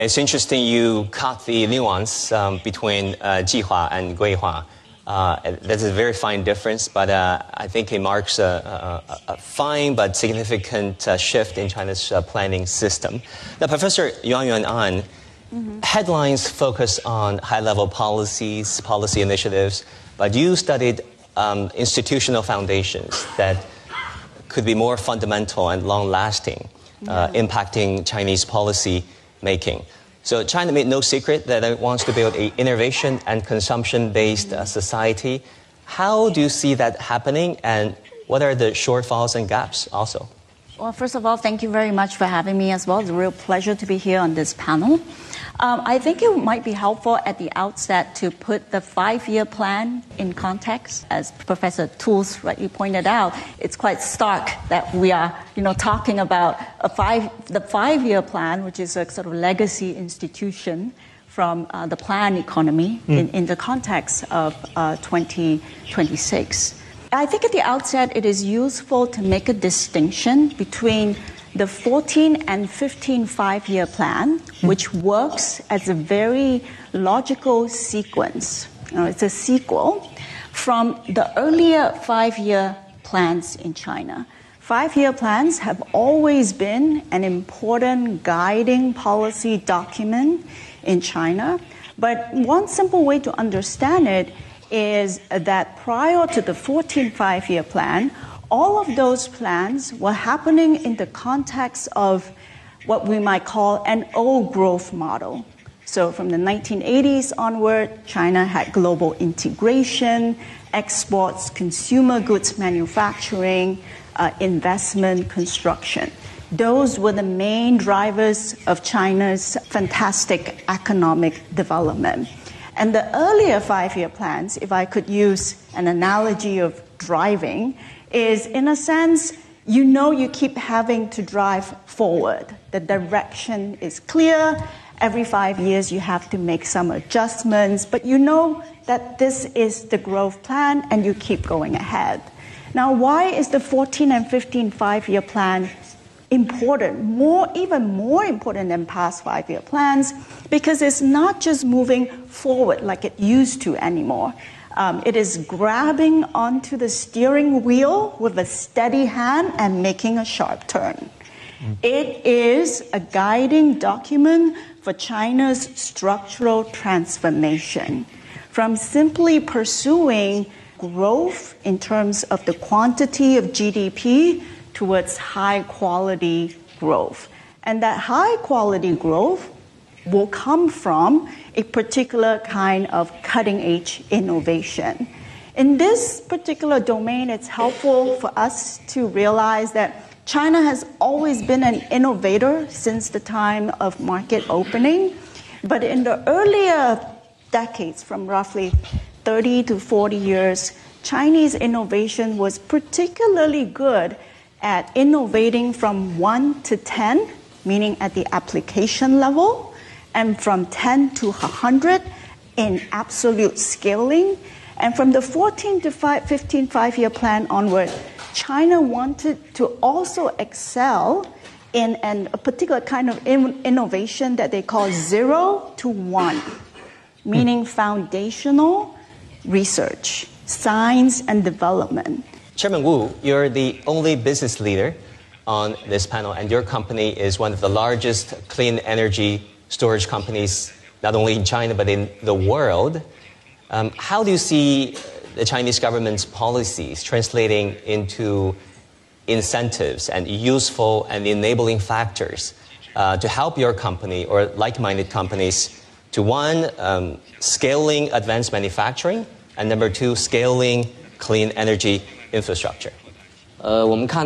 It's interesting you caught the nuance between 计划 and 规划. That's a very fine difference, but I think it marks a fine but significant shift in China's planning system. Now, Professor Yuanyuan An, headlines focus on high-level policies, policy initiatives, but you studied institutional foundations that could be more fundamental and long-lasting, impacting Chinese policy making. So China made no secret that it wants to build an innovation and consumption-based society. How do you see that happening, and what are the shortfalls and gaps also? Well, first of all, thank you very much for having me as well. It's a real pleasure to be here on this panel. I think it might be helpful at the outset to put the 5-year plan in context. As Professor Tools rightly pointed out, it's quite stark that we are, talking about the 5-year plan, which is a sort of legacy institution from the planned economy in the context of 2026. I think at the outset it is useful to make a distinction between the 14 and 15 5-year plan, which works as a very logical sequence. It's a sequel from the earlier 5-year plans in China. 5-year plans have always been an important guiding policy document in China, but one simple way to understand it is that prior to the 14 5-year plan, all of those plans were happening in the context of what we might call an old growth model. So from the 1980s onward, China had global integration, exports, consumer goods manufacturing, investment, construction. Those were the main drivers of China's fantastic economic development. And the earlier 5-year plans, if I could use an analogy of driving, is in a sense, you keep having to drive forward. The direction is clear. Every 5 years you have to make some adjustments, but you know that this is the growth plan and you keep going ahead. Now, why is the 14 and 15 5-year plan important, even more important than past 5-year plans? Because it's not just moving forward like it used to anymore. It is grabbing onto the steering wheel with a steady hand and making a sharp turn. It is a guiding document for China's structural transformation from simply pursuing growth in terms of the quantity of GDP towards high-quality growth. And that high-quality growth will come from a particular kind of cutting-edge innovation. In this particular domain, it's helpful for us to realize that China has always been an innovator since the time of market opening. But in the earlier decades, from roughly 30 to 40 years, Chinese innovation was particularly good at innovating from 1 to 10, meaning at the application level, and from 10 to 100 in absolute scaling. And from the 14 to 15 5-year plan onward, China wanted to also excel in a particular kind of innovation that they call 0 to 1, meaning foundational research, science and development. Chairman Wu, you're the only business leader on this panel, and your company is one of the largest clean energy storage companies, not only in China, but in the world. How do you see the Chinese government's policies translating into incentives and useful and enabling factors to help your company or like-minded companies to, one, scaling advanced manufacturing, and number 2, scaling clean energy infrastructure? We can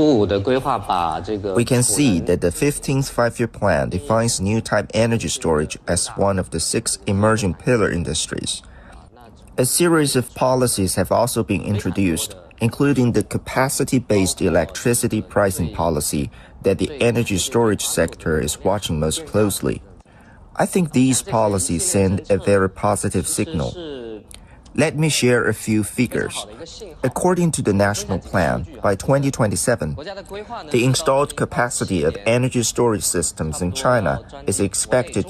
see that the 15th 5-year plan defines new type energy storage as one of the 6 emerging pillar industries. A series of policies have also been introduced, including the capacity-based electricity pricing policy that the energy storage sector is watching most closely. I think these policies send a very positive signal. Let me share a few figures. According to the national plan, by 2027, the installed capacity of energy storage systems in China is expected